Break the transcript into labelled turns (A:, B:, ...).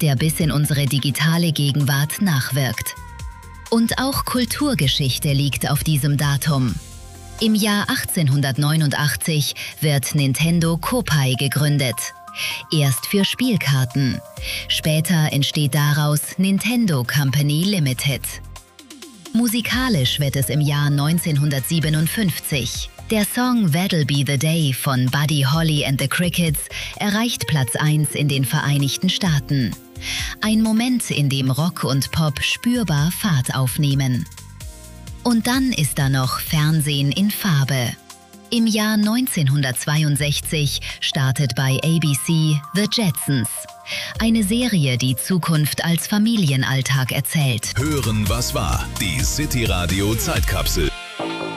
A: der bis in unsere digitale Gegenwart nachwirkt. Und auch Kulturgeschichte liegt auf diesem Datum. Im Jahr 1889 wird Nintendo Kopei gegründet. Erst für Spielkarten. Später entsteht daraus Nintendo Company Limited. Musikalisch wird es im Jahr 1957. Der Song That'll Be the Day von Buddy Holly and the Crickets erreicht Platz 1 in den Vereinigten Staaten. Ein Moment, in dem Rock und Pop spürbar Fahrt aufnehmen. Und dann ist da noch Fernsehen in Farbe. Im Jahr 1962 startet bei ABC The Jetsons. Eine Serie, die Zukunft als Familienalltag erzählt.
B: Hören, was war. Die City Radio Zeitkapsel.